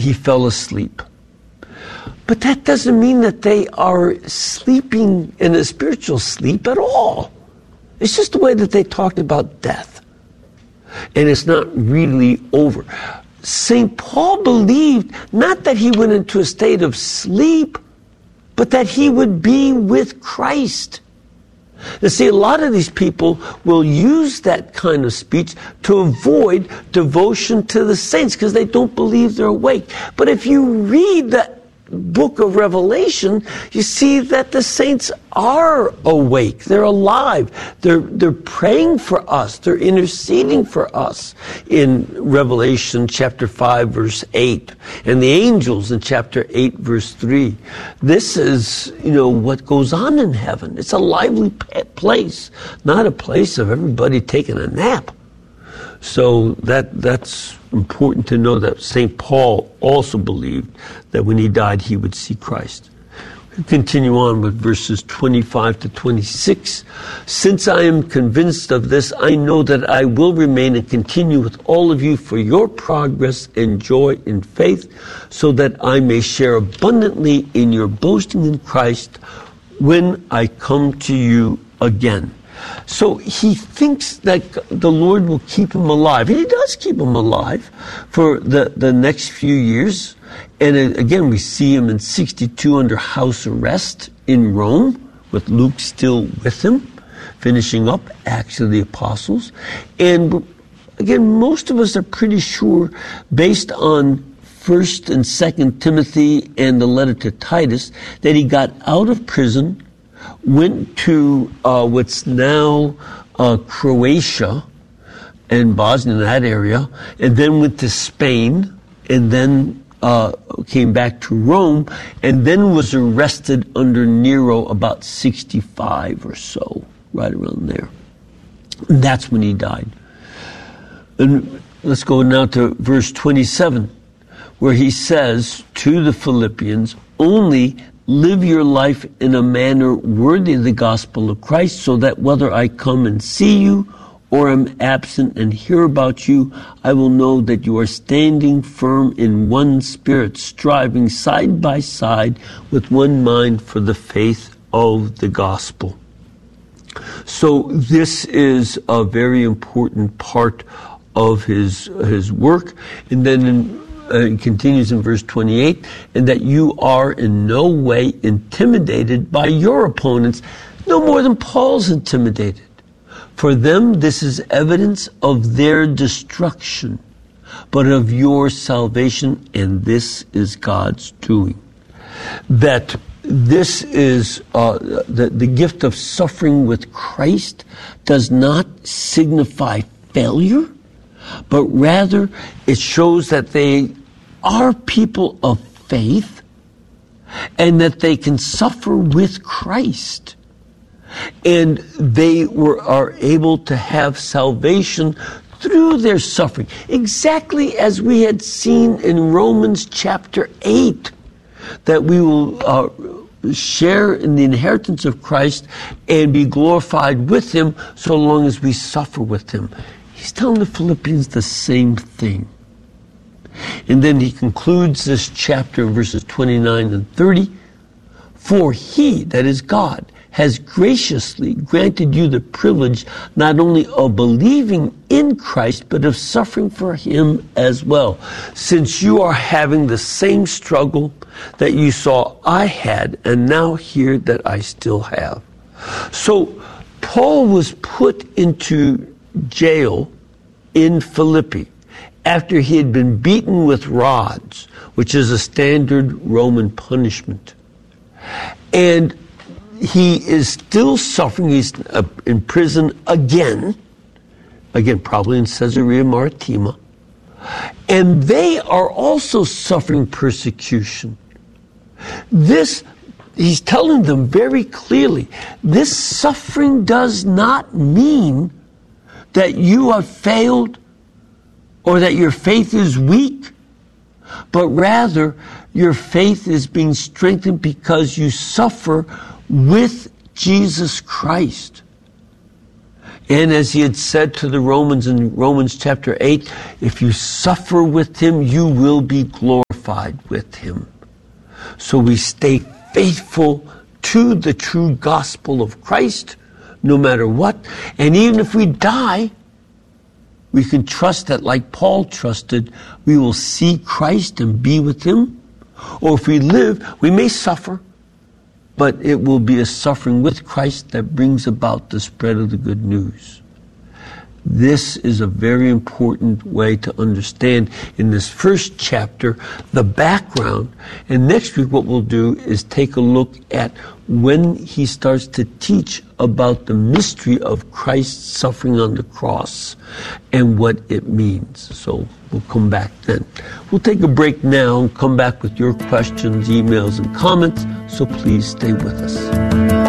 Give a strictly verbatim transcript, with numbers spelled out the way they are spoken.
he fell asleep. But that doesn't mean that they are sleeping in a spiritual sleep at all. It's just the way that they talked about death. And it's not really over. Saint Paul believed not that he went into a state of sleep, but that he would be with Christ. You see, a lot of these people will use that kind of speech to avoid devotion to the saints because they don't believe they're awake. But if you read the book of Revelation, you see that the saints are awake. They're alive. They're, they're praying for us. They're interceding for us in Revelation chapter five, verse eight. And the angels in chapter eight, verse three. This is, you know, what goes on in heaven. It's a lively place, not a place of everybody taking a nap. So that that's important to know that Saint Paul also believed that when he died, he would see Christ. We continue on with verses twenty-five to twenty-six. Since I am convinced of this, I know that I will remain and continue with all of you for your progress and joy in faith, so that I may share abundantly in your boasting in Christ when I come to you again. So he thinks that the Lord will keep him alive. And he does keep him alive for the, the next few years. And again, we see him in sixty-two under house arrest in Rome, with Luke still with him, finishing up Acts of the Apostles. And again, most of us are pretty sure, based on First and Second Timothy and the letter to Titus, that he got out of prison, went to uh, what's now uh, Croatia and Bosnia, that area, and then went to Spain, and then uh, came back to Rome, and then was arrested under Nero about sixty-five or so, right around there. And that's when he died. And let's go now to verse twenty-seven, where he says to the Philippians, only live your life in a manner worthy of the gospel of Christ, so that whether I come and see you or am absent and hear about you, I will know that you are standing firm in one spirit, striving side by side with one mind for the faith of the gospel. So this is a very important part of his his work. And then in Uh, it continues in verse twenty-eight, and that you are in no way intimidated by your opponents, no more than Paul's intimidated. For them, this is evidence of their destruction, but of your salvation, and this is God's doing. That this is uh, the, the gift of suffering with Christ does not signify failure, but rather it shows that they are people of faith and that they can suffer with Christ. And they were are able to have salvation through their suffering, exactly as we had seen in Romans chapter eight, that we will uh, share in the inheritance of Christ and be glorified with him so long as we suffer with him. He's telling the Philippians the same thing. And then he concludes this chapter in verses twenty-nine and thirty. For he, that is God, has graciously granted you the privilege not only of believing in Christ, but of suffering for him as well, since you are having the same struggle that you saw I had, and now hear that I still have. So Paul was put into jail in Philippi after he had been beaten with rods, which is a standard Roman punishment. And he is still suffering. He's uh, in prison again, again, probably in Caesarea Maritima. And they are also suffering persecution. This, he's telling them very clearly, this suffering does not mean that you have failed or that your faith is weak, but rather your faith is being strengthened because you suffer with Jesus Christ. And as he had said to the Romans in Romans chapter eight, if you suffer with him, you will be glorified with him. So we stay faithful to the true gospel of Christ, no matter what. And even if we die, we can trust that, like Paul trusted, we will see Christ and be with him. Or if we live, we may suffer, but it will be a suffering with Christ that brings about the spread of the good news. This is a very important way to understand in this first chapter the background. And next week what we'll do is take a look at when he starts to teach about the mystery of Christ's suffering on the cross and what it means. So we'll come back then. We'll take a break now and come back with your questions, emails, and comments. So please stay with us.